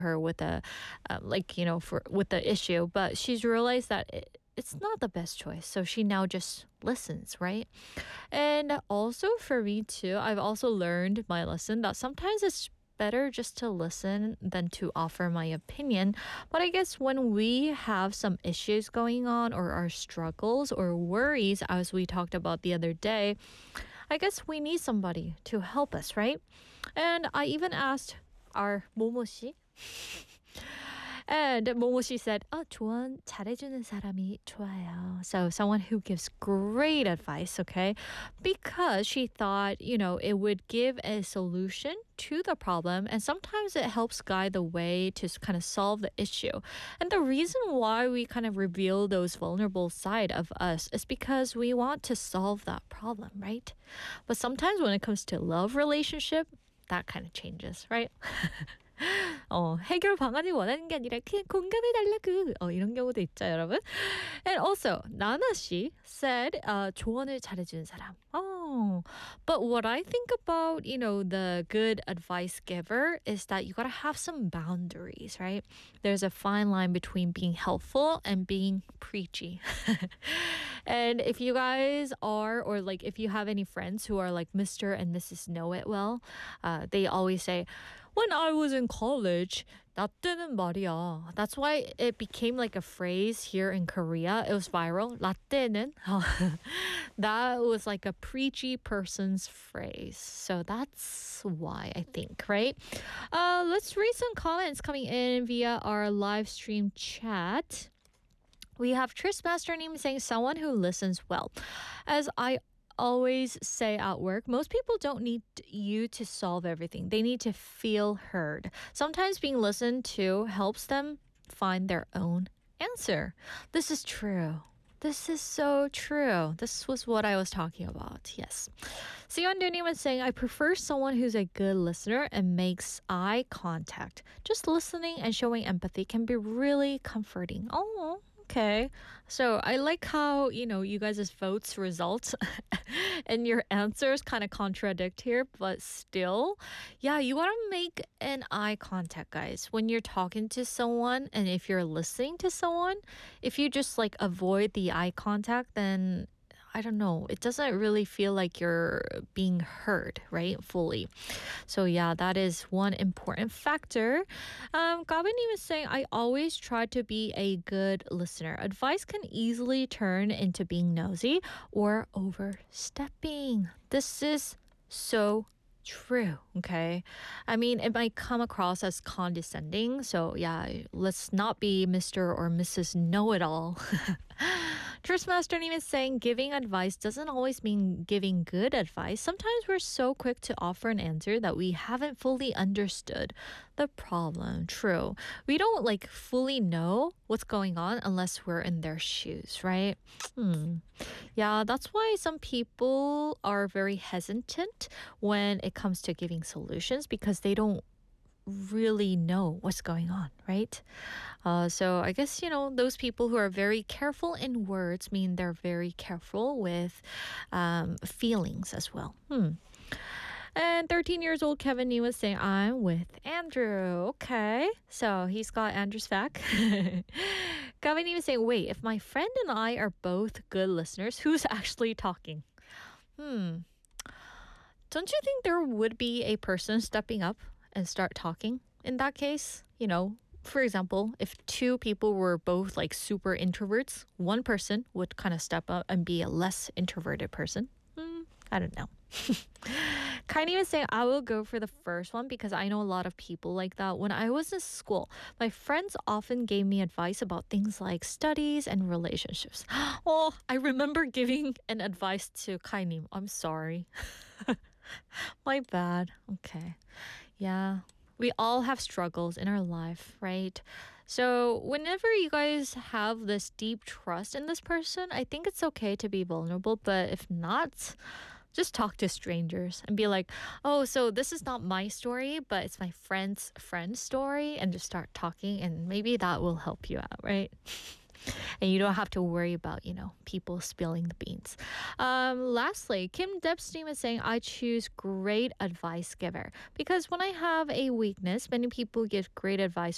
her with a for with the issue, but she's realized that it's not the best choice, so she now just listens, right? And also for me too, I've also learned my lesson that sometimes it's better just to listen than to offer my opinion. But I guess when we have some issues going on or our struggles or worries, as we talked about the other day, I guess we need somebody to help us, right? And I even asked our Momoshi. And Momoshi said, 조언 잘해주는 사람이 좋아요. So someone who gives great advice, okay? Because she thought, it would give a solution to the problem, and sometimes it helps guide the way to kind of solve the issue. And the reason why we kind of reveal those vulnerable side of us is because we want to solve that problem, right? But sometimes when it comes to love relationship, that kind of changes, right? 해결 방안을 원하는 게 아니라 그냥 공감해달라고 이런 경우도 있죠, 여러분. And also, 나나 씨 said, 조언을 잘해주는 사람. But what I think about, the good advice giver is that you gotta have some boundaries, right? There's a fine line between being helpful and being preachy. And if you guys are, or like if you have any friends who are like Mr. and Mrs. Know-It-Well, they always say, when I was in college, 나 때는 말이야. That's why it became like a phrase here in Korea. It was viral. 나 때는. That was like a preachy person's phrase. So that's why, I think, right? Let's read some comments coming in via our live stream chat. We have Tris Mastername saying someone who listens well. As I always say at work, most people don't need you to solve everything. They need to feel heard. Sometimes being listened to helps them find their own answer. This is true. This is so true. This was what I was talking about. Yes. Sion Dooney was saying, I prefer someone who's a good listener and makes eye contact. Just listening and showing empathy can be really comforting. Oh, okay. So I like how, you guys' votes results and your answers kind of contradict here, but still, yeah, you want to make an eye contact, guys. When you're talking to someone and if you're listening to someone, if you just like avoid the eye contact, then I don't know, it doesn't really feel like you're being heard, right? Fully. So yeah, that is one important factor. Gavin was saying, I always try to be a good listener. Advice can easily turn into being nosy or overstepping. This is so true, okay? I mean, it might come across as condescending. So yeah, let's not be Mr. or Mrs. Know-It-All. Trustmaster is saying giving advice doesn't always mean giving good advice. Sometimes we're so quick to offer an answer that we haven't fully understood the problem. True. We don't like fully know what's going on unless we're in their shoes, right? Yeah, that's why some people are very hesitant when it comes to giving solutions because they don't really know what's going on, right? So I guess, those people who are very careful in words mean they're very careful with feelings as well. And 13 years old Kevin Nee was saying, I'm with Andrew. Okay. So he's got Andrew's back. Kevin Nee was saying, wait, if my friend and I are both good listeners, who's actually talking? Don't you think there would be a person stepping up and start talking in that case? For example, if two people were both like super introverts, one person would kind of step up and be a less introverted person. I don't know. Kaini was saying, I will go for the first one because I know a lot of people like that. When I was in school, my friends often gave me advice about things like studies and relationships. Oh, I remember giving an advice to Kaini. I'm sorry. My bad. Okay. Yeah. We all have struggles in our life, right? So whenever you guys have this deep trust in this person, I think it's okay to be vulnerable. But if not, just talk to strangers and be like, oh, so this is not my story, but it's my friend's friend's story. And just start talking and maybe that will help you out, right? And you don't have to worry about, people spilling the beans. Lastly, Kim Depstein is saying, I choose great advice giver because when I have a weakness, many people give great advice